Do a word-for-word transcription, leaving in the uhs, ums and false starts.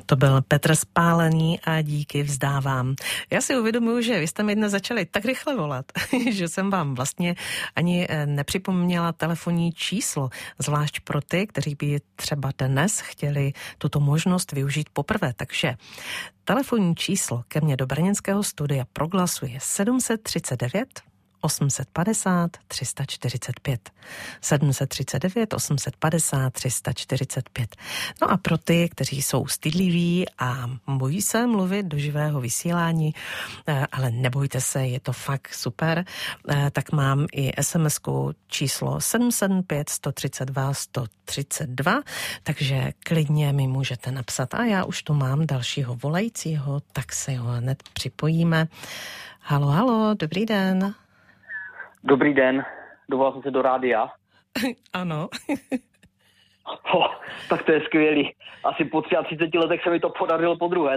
To byl Petr Spálený a Díky vzdávám. Já si uvědomuji, že vy jste mi dnes začali tak rychle volat, že jsem vám vlastně ani nepřipomněla telefonní číslo, zvlášť pro ty, kteří by třeba dnes chtěli tuto možnost využít poprvé. Takže telefonní číslo ke mně do brněnského studia Proglasu je sedm set třicet devět osm set padesát tři sta čtyřicet pět. sedm set třicet devět osm set padesát tři sta čtyřicet pět. No a pro ty, kteří jsou stydliví a bojí se mluvit do živého vysílání, ale nebojte se, je to fakt super, tak mám i SMSku číslo sedm sedm pět sto třicet dva sto třicet dva, takže klidně mi můžete napsat. A já už tu mám dalšího volajícího, tak se ho hned připojíme. Halo, halo, dobrý den. Dobrý den, dovolal jsem se do rádia. Ano. oh, tak to je skvělý. Asi po třiatřiceti letech se mi to podařilo po druhé.